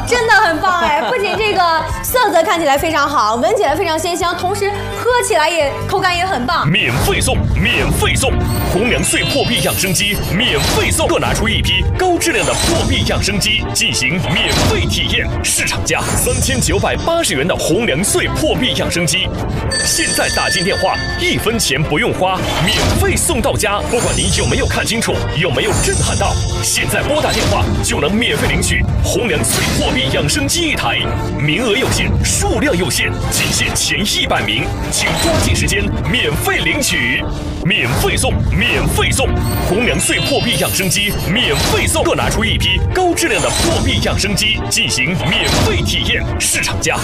真的很棒哎！不仅这个色泽看起来非常好，闻起来非常鲜香，同时喝起来也口感也很棒。 免费送，免费送！红粮穗破壁养生机免费送，各拿出一批高质量的破壁养生机进行免费体验，市场价3980元的红粮穗破壁养生机，现在打进电话，1分钱不用花，免费送到家。不管您有没有看清楚，有没有震撼到，现在拨打电话就能免费领取红粮穗破壁养生机1台，名额有限，数量有限，仅限前100名，请抓紧时间免费领取，免费送，免费送！红粮穗破壁养生机免费送，各拿出一批高质量的破壁养生机进行免费体验，市场价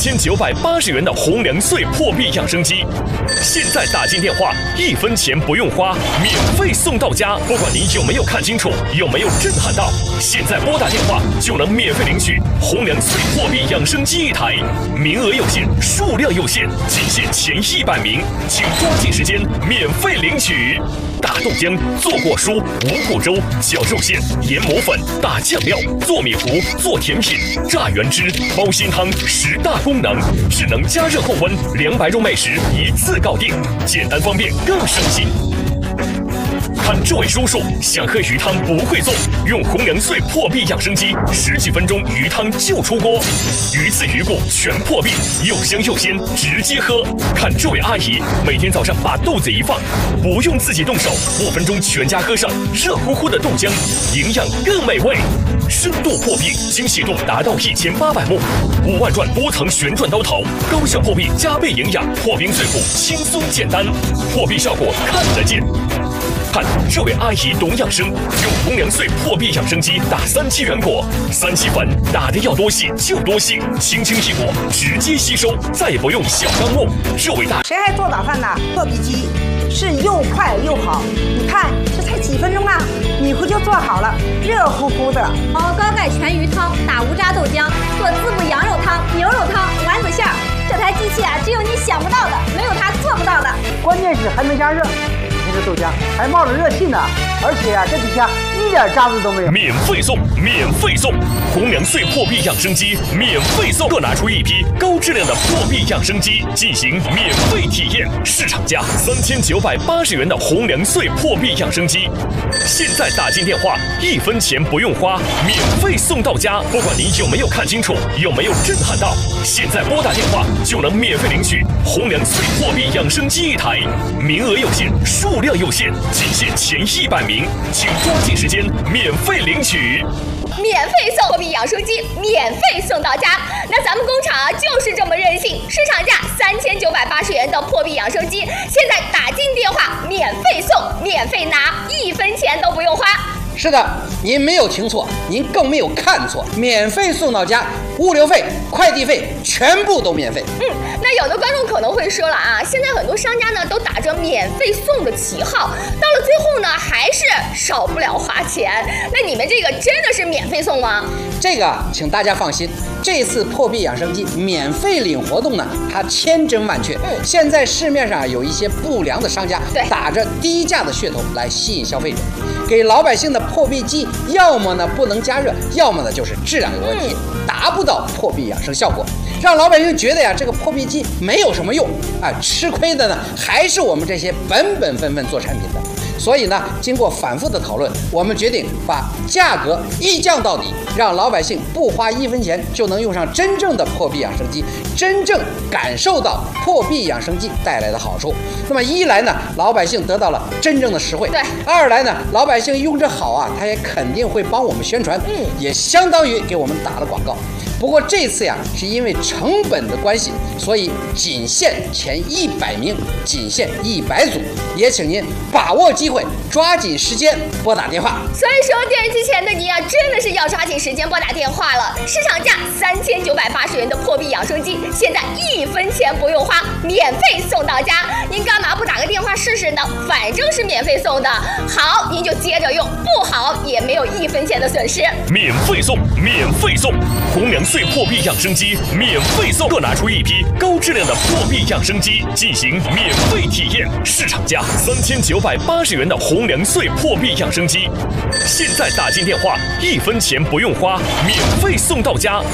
3980元的红粮穗破壁养生机，现在打进电话，1分钱不用花，免费送到家。不管您有没有看清楚，有没有震撼到，现在拨打电话就能免费领取红粮穗破壁养生机1台，名额有限，数量有限，仅限前100名，请抓紧时间免费领取。打豆浆、做果蔬、五谷粥、绞肉馅、研磨粉、打酱料、做米糊、做甜品、榨原汁、煲鲜汤，10大功能，智能加热控温，200入麦时一次搞定，简单方便更省心。看这位叔叔想喝鱼汤不会做，用红粮穗破壁养生机10几分钟鱼汤就出锅，鱼刺鱼骨全破壁，又香又鲜，直接喝。看这位阿姨每天早上把豆子一放，不用自己动手，5分钟全家喝上热乎乎的豆浆，营养更美味。深度破壁，精细度达到1800目，5万转多层旋转刀头，高效破壁加倍营养，破冰碎骨轻松简单，破壁效果看得见。看这位阿姨懂养生，用红粮穗破壁养生机打3期原果，3期粉打的要多细就多细，轻轻一裹直接吸收，再也不用小钢木。这位大谁还做早饭呢？破壁机是又快又好，你看这才几分钟啊，米糊就做好了，热乎乎的。 熬高钙全鱼汤，打无渣豆浆，做滋补羊肉汤、牛肉汤、丸子馅儿，这台机器啊，只有你想不到的，没有它做不到的。 关键是还能加热。这豆浆还冒着热气呢，而且这底下一点渣子都没有。 免费送，免费送！红粮穗破壁养生机免费送，各拿出一批高质量的破壁养生机进行免费体验，市场价3980元的红粮穗破壁养生机，现在打进电话，1分钱不用花，免费送到家。不管您有没有看清楚，有没有震撼到，现在拨打电话就能免费领取红粮穗破壁养生机1台，名额有限，数量有限，仅限前100名，请抓紧时间免费领取。 免费送破壁养生机，免费送到家。那咱们工厂啊就是这么任性，市场价3980元的破壁养生机，现在打进电话免费送，免费拿，1分钱都不用花。 是的，您没有听错，您更没有看错，免费送到家，物流费、快递费全部都免费。 那有的观众可能会说了啊，现在很多商家呢都打着免费送的旗号，到了最后呢还是少不了花钱。那你们这个真的是免费送吗？ 这个请大家放心，这次破壁养生机免费领活动呢，它千真万确。现在市面上有一些不良的商家打着低价的噱头来吸引消费者，给老百姓的破壁机要么呢不能加热，要么呢就是质量有问题，达不到破壁养生效果，让老百姓觉得呀这个破壁机没有什么用啊，吃亏的呢还是我们这些本分做产品的。所以呢，经过反复的讨论，我们决定把价格一降到底，让老百姓不花1分钱就能用上真正的破壁养生机，真正感受到破壁养生机带来的好处。那么一来呢，老百姓得到了真正的实惠；二来呢，老百姓用着好啊，他也肯定会帮我们宣传，也相当于给我们打了广告。不过这次呀，是因为成本的关系，所以仅限前100名，仅限100组，也请您把握机会，抓紧时间拨打电话。 所以说，电视机前的你啊，真的是要抓紧时间拨打电话了。市场价3980元的破壁养生机，现在1分钱不用花，免费送到家。您干嘛不打个电话试试呢？反正是免费送的，好您就接着用，不好也没有1分钱的损失。 免费送，免费送！红粮穗破壁养生机免费送，各拿出一批高质量的破壁养生机进行免费体验，市场价3980元的红粮穗破壁养生机，现在打进电话，1分钱不用花，免费送到家。